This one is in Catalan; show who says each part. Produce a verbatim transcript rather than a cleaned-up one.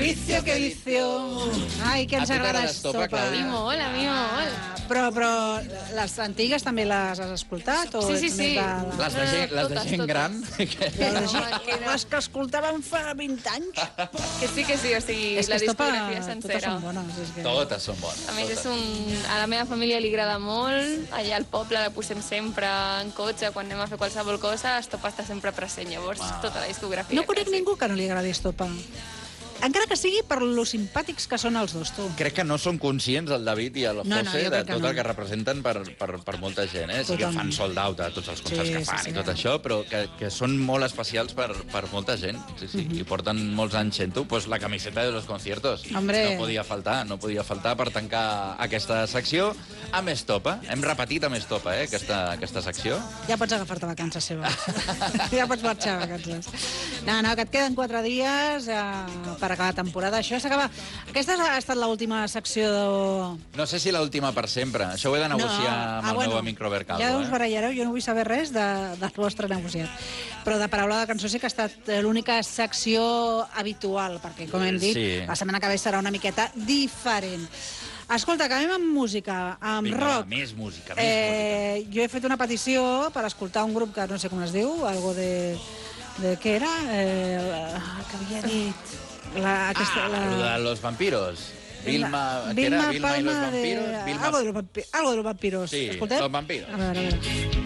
Speaker 1: vicio, que vicio. Ai, que ens agrada Estopa.
Speaker 2: A mi molt, a mi molt.
Speaker 1: Però, però les antigues també les has escoltat? O
Speaker 2: Sí, sí, sí.
Speaker 1: De...
Speaker 3: Les de gent, les de gent gran.
Speaker 1: Les que escoltàvem fa vint anys?
Speaker 2: Que sí, que sí, o sigui,
Speaker 1: És que
Speaker 2: la
Speaker 1: Estopa,
Speaker 2: discografia
Speaker 1: totes
Speaker 2: sencera.
Speaker 1: són bones. És que...
Speaker 3: Totes són bones.
Speaker 2: A més, és un... a la meva família li agrada molt. Allà al poble la posem sempre en cotxe, quan anem a fer qualsevol cosa, Estopa està sempre present. Llavors, tota la discografia.
Speaker 1: No conec ningú que no li agradi Estopa. Encara que sigui per lo simpàtics que són els dos, tu.
Speaker 3: Crec que no són conscients, el David i el José,
Speaker 1: No, no, jo
Speaker 3: de
Speaker 1: crec que
Speaker 3: tot
Speaker 1: no.
Speaker 3: el que representen per, per, per molta gent. Eh? Sí que
Speaker 1: Totalment.
Speaker 3: fan sold out a tots els concerts
Speaker 1: Sí,
Speaker 3: que fan
Speaker 1: sí, sí.
Speaker 3: i tot això, però que, que són molt especials per, per molta gent. Sí, sí. I porten molts anys sent-ho. Pues la camiseta de los conciertos.
Speaker 1: Hombre.
Speaker 3: No podia faltar, no podia faltar per tancar aquesta secció amb Estopa. Hem repetit amb Estopa, eh, aquesta, aquesta secció.
Speaker 1: Ja pots agafar-te vacances seves. Ja pots marxar a vacances. No, no, que et queden quatre dies eh, per acabar la temporada. Això s'acaba... Aquesta ha estat l'última secció de...
Speaker 3: No sé si l'última per sempre. Això ho he de negociar
Speaker 1: No.
Speaker 3: amb
Speaker 1: Ah,
Speaker 3: el
Speaker 1: bueno,
Speaker 3: meu amic Robert Calvo.
Speaker 1: Ja us
Speaker 3: eh?
Speaker 1: barallareu, jo no vull saber res de, del vostre negociat. Però de paraula de cançó sí que ha estat l'única secció habitual, perquè, com hem dit,
Speaker 3: Sí.
Speaker 1: la setmana que ve serà una miqueta diferent. Escolta, acabem amb música, amb
Speaker 3: Vinga,
Speaker 1: rock.
Speaker 3: va, més música, més
Speaker 1: eh, Jo he fet una petició per escoltar un grup que no sé com es diu, algo de... de què era? Eh, que havia dit... La, aquesta,
Speaker 3: Ah,
Speaker 1: la...
Speaker 3: lo de los vampiros. Vilma, ¿qué
Speaker 1: Vilma
Speaker 3: era? Vilma y los
Speaker 1: Palma
Speaker 3: vampiros.
Speaker 1: de...
Speaker 3: Vilma...
Speaker 1: Algo, de los vampi... algo de los vampiros.
Speaker 3: Sí,
Speaker 1: Escoltem?
Speaker 3: los vampiros.
Speaker 1: A veure, a veure.